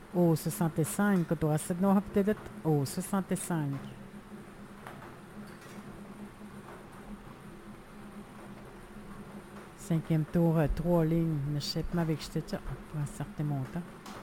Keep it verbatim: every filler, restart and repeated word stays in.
au soixante-cinq, då har peut-être au soixante-cinq. Cinquième tour, euh, trois lignes, ne sais pas avec ça pour un certain montant.